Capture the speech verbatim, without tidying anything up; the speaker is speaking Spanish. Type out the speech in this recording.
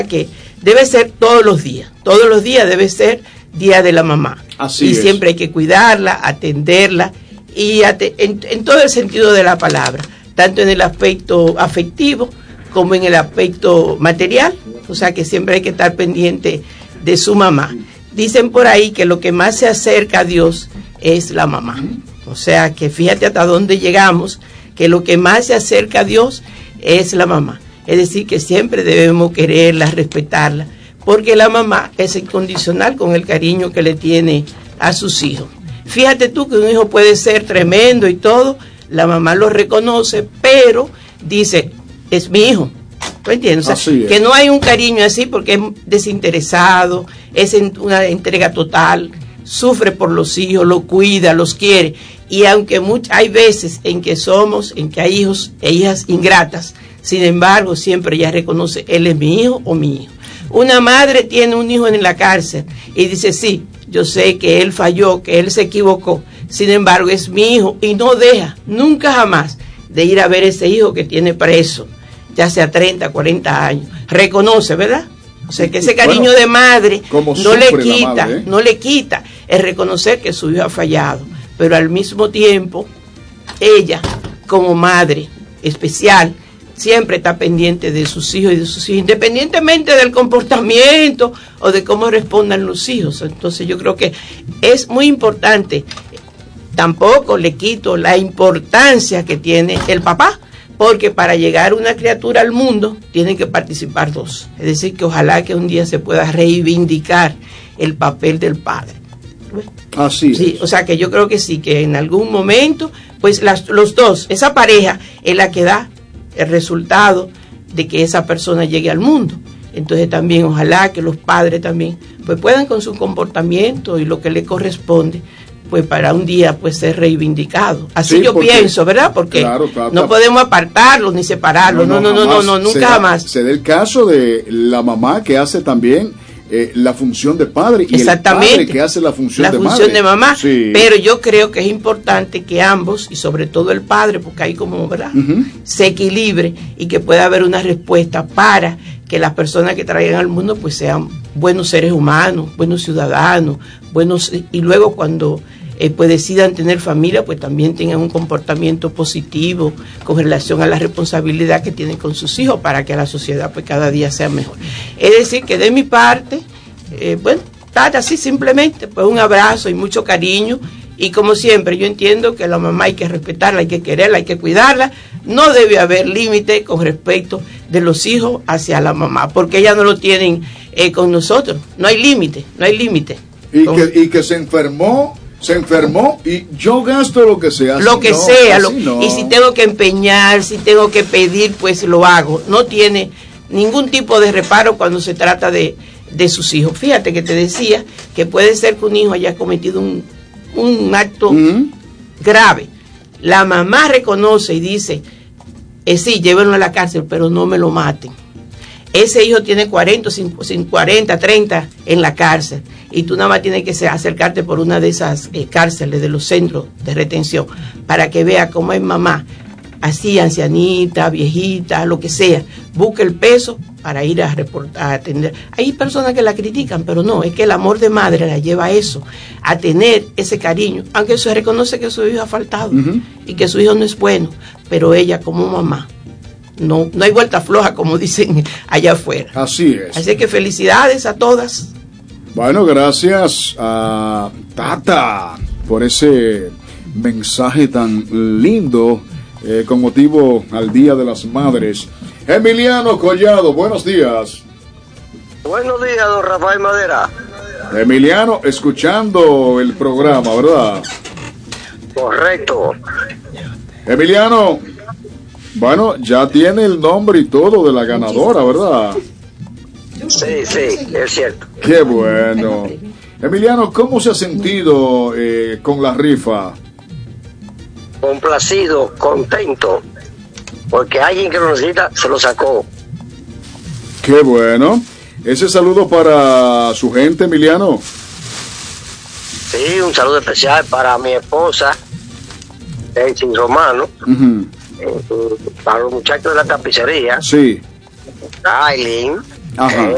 que debe ser todos los días, todos los días debe ser día de la mamá. Así y es. Siempre hay que cuidarla, atenderla, y ate en, en todo el sentido de la palabra, tanto en el aspecto afectivo como en el aspecto material, o sea que siempre hay que estar pendiente de su mamá. Dicen por ahí que lo que más se acerca a Dios es la mamá, o sea que fíjate hasta dónde llegamos, que lo que más se acerca a Dios es la mamá, es decir que siempre debemos quererla, respetarla, porque la mamá es incondicional con el cariño que le tiene a sus hijos. Fíjate tú que un hijo puede ser tremendo y todo, la mamá lo reconoce, pero dice, es mi hijo. ¿Tú entiendes? O sea, que no hay un cariño así porque es desinteresado, es una entrega total, sufre por los hijos, lo cuida, los quiere. Y aunque much, hay veces en que somos, en que hay hijos e hijas ingratas, sin embargo, siempre ella reconoce, él es mi hijo o mi hijo. Una madre tiene un hijo en la cárcel y dice, sí, yo sé que él falló, que él se equivocó, sin embargo es mi hijo, y no deja, nunca jamás, de ir a ver ese hijo que tiene preso, ya sea treinta, cuarenta años, reconoce, ¿verdad? O sea que ese cariño bueno, de madre no le quita, madre, ¿eh? no le quita el reconocer que su hijo ha fallado, pero al mismo tiempo, ella, como madre especial, siempre está pendiente de sus hijos y de sus hijos, independientemente del comportamiento o de cómo respondan los hijos. Entonces yo creo que es muy importante. Tampoco le quito la importancia que tiene el papá, porque para llegar una criatura al mundo tienen que participar dos. Es decir, que ojalá que un día se pueda reivindicar el papel del padre. Así sí, es. O sea que yo creo que sí, que en algún momento, pues las, los dos, esa pareja es la que da el resultado de que esa persona llegue al mundo. Entonces también ojalá que los padres también pues puedan con su comportamiento y lo que le corresponde pues para un día pues ser reivindicado. Así sí, yo porque, pienso, ¿verdad? Porque claro, claro, no podemos apartarlos ni separarlos, no, no, no, no, no, no, nunca se da, jamás. Se da el caso de la mamá que hace también eh, la función de padre y el padre que hace la función la de función madre. de mamá, sí. Pero yo creo que es importante que ambos, y sobre todo el padre, porque ahí como, ¿verdad? Uh-huh. Se equilibre y que pueda haber una respuesta para que las personas que traigan al mundo pues sean buenos seres humanos, buenos ciudadanos, buenos, y luego cuando eh, pues decidan tener familia, pues también tengan un comportamiento positivo con relación a la responsabilidad que tienen con sus hijos para que la sociedad pues cada día sea mejor. Es decir, que de mi parte, eh, bueno, tal así simplemente, pues un abrazo y mucho cariño. Y como siempre, yo entiendo que la mamá hay que respetarla, hay que quererla, hay que cuidarla. No debe haber límite con respecto de los hijos hacia la mamá, porque ellas no lo tienen eh, con nosotros. No hay límite, no hay límite. Y, que, y que se enfermó, se enfermó y yo gasto lo que sea. Lo que no, sea, lo, no. Y si tengo que empeñar, si tengo que pedir, pues lo hago. No tiene ningún tipo de reparo cuando se trata de, de sus hijos. Fíjate que te decía que puede ser que un hijo haya cometido un... un acto uh-huh. grave. La mamá reconoce y dice, eh, sí, llévenlo a la cárcel, pero no me lo maten. Ese hijo tiene cuarenta, cuarenta, treinta en la cárcel y tú nada más tienes que acercarte por una de esas eh, cárceles de los centros de retención para que vea cómo es mamá, así ancianita, viejita, lo que sea, busque el peso para ir a reportar, a atender. Hay personas que la critican, pero no, es que el amor de madre la lleva a eso, a tener ese cariño, aunque se reconoce que su hijo ha faltado uh-huh. y que su hijo no es bueno, pero ella como mamá, no, no hay vuelta floja como dicen allá afuera. Así es. Así que felicidades a todas. Bueno, gracias a Tata por ese mensaje tan lindo eh, con motivo al Día de las Madres. Emiliano Collado, buenos días. Buenos días, don Rafael Madera. Emiliano, escuchando el programa, ¿verdad? Correcto. Emiliano, bueno, ya tiene el nombre y todo de la ganadora, ¿verdad? Sí, sí, es cierto. Qué bueno. Emiliano, ¿cómo se ha sentido eh, con la rifa? Complacido, contento, porque alguien que lo necesita se lo sacó. Qué bueno. Ese saludo para su gente, Emiliano. Sí, un saludo especial para mi esposa, Daisy Romano, uh-huh. eh, para los muchachos de la tapicería. Sí. Aileen, Ajá. Eh,